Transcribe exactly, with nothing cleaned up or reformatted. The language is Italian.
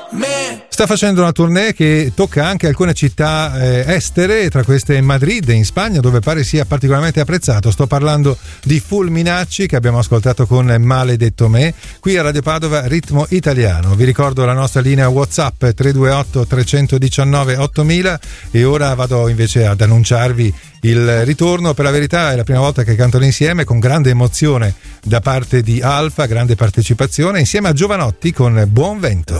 me. Sta facendo una tournée che tocca anche alcune città eh, estere, tra queste Madrid in Spagna, dove pare sia particolarmente apprezzato. Sto parlando di Fulminacci, che abbiamo ascoltato con Maledetto Me, qui a Radio Padova, Ritmo Italiano. Vi ricordo la nostra linea WhatsApp tre due otto tre uno nove ottomila, e ora vado invece ad annunciarvi il ritorno. Per la verità è la prima volta che cantano insieme, con grande emozione da parte di Alfa, grande partecipazione, insieme a Giovanotti con Buon Vento.